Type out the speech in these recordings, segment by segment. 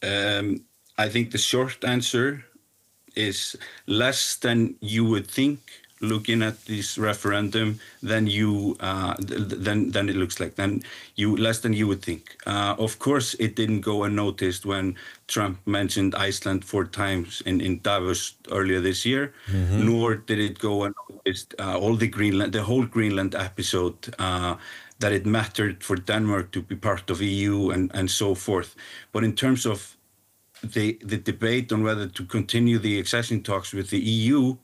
I think the short answer is less than you would think looking at this referendum than than it looks like, less than you would think. Of course, it didn't go unnoticed when Trump mentioned Iceland 4 times in Davos earlier this year, nor did it go unnoticed the whole Greenland episode, that it mattered for Denmark to be part of EU and so forth. But in terms of the debate on whether to continue the accession talks with the EU,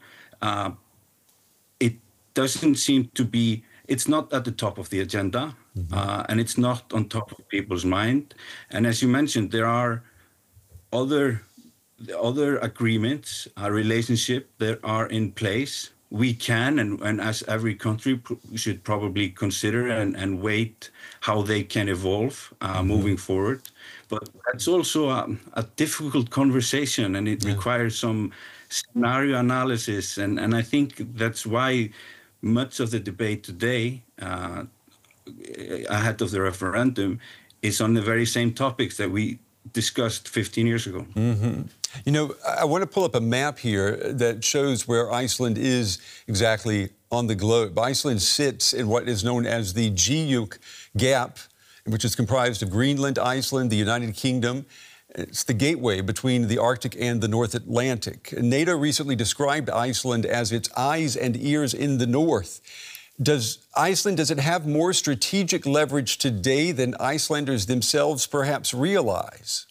it doesn't seem to be, it's not at the top of the agenda, and it's not on top of people's mind. And as you mentioned, there are other agreements, relationship that are in place. We can, and as every country should probably consider and wait how they can evolve moving forward. But that's also a difficult conversation, and it requires some scenario analysis. And I think that's why much of the debate today, ahead of the referendum, is on the very same topics that we discussed 15 years ago. You know, I want to pull up a map here that shows where Iceland is exactly on the globe. Iceland sits in what is known as the Gígjuk Gap, which is comprised of Greenland, Iceland, the United Kingdom. It's the gateway between the Arctic and the North Atlantic. NATO recently described Iceland as its eyes and ears in the north. Does it have more strategic leverage today than Icelanders themselves perhaps realize?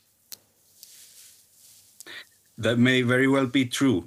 That may very well be true.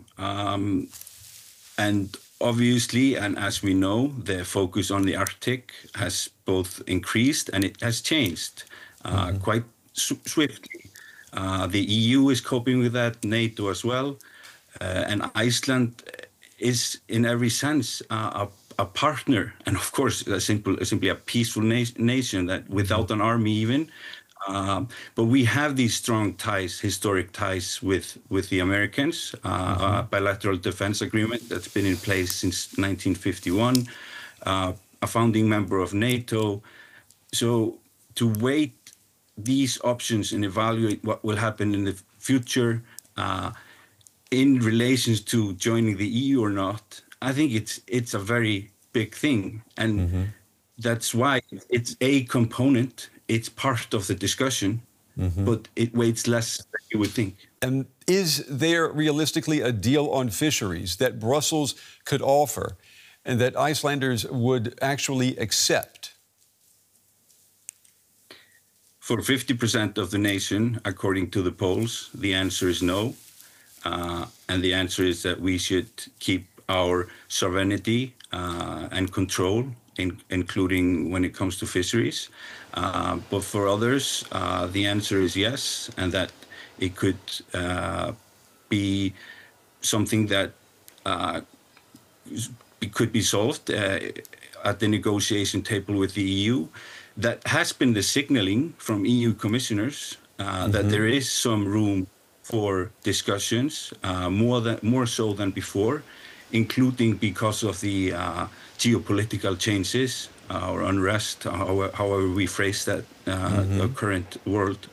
And obviously, and as we know, the focus on the Arctic has both increased and it has changed quite swiftly. The EU is coping with that, NATO as well. And Iceland is, in every sense, a partner, and of course, simply a peaceful nation that without an army even. But we have these strong ties, historic ties with the Americans, a bilateral defense agreement that's been in place since 1951, a founding member of NATO. So to weigh these options and evaluate what will happen in the future in relation to joining the EU or not, I think it's a very big thing. And that's why it's a component. It's part of the discussion, but it weighs less than you would think. And is there realistically a deal on fisheries that Brussels could offer and that Icelanders would actually accept? For 50% of the nation, according to the polls, the answer is no. And the answer is that we should keep our sovereignty and control, including when it comes to fisheries. But for others, the answer is yes, and that it could be something that could be solved at the negotiation table with the EU. That has been the signaling from EU commissioners that there is some room for discussions, more so than before, including because of the geopolitical changes or unrest, however we phrase that, the current world.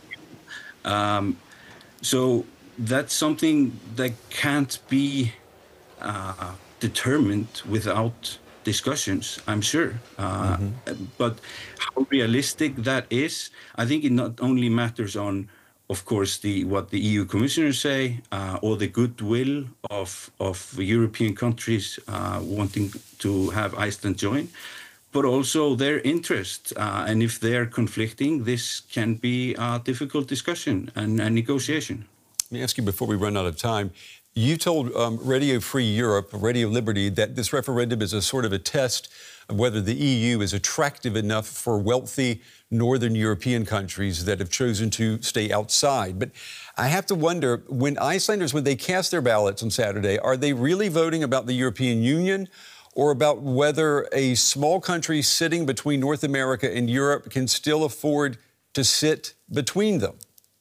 So that's something that can't be determined without discussions, I'm sure. But how realistic that is, I think it not only matters on, of course, what the EU commissioners say, or the goodwill of European countries wanting to have Iceland join, but also their interest. And if they're conflicting, this can be a difficult discussion and negotiation. Let me ask you before we run out of time. You told Radio Free Europe, Radio Liberty, that this referendum is a sort of a test of whether the EU is attractive enough for wealthy Northern European countries that have chosen to stay outside. But I have to wonder, when Icelanders, when they cast their ballots on Saturday, are they really voting about the European Union or about whether a small country sitting between North America and Europe can still afford to sit between them?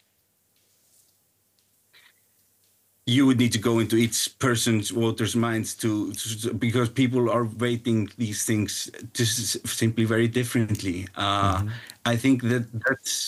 You would need to go into each person's voters' minds because people are weighting these things just simply very differently. I think that's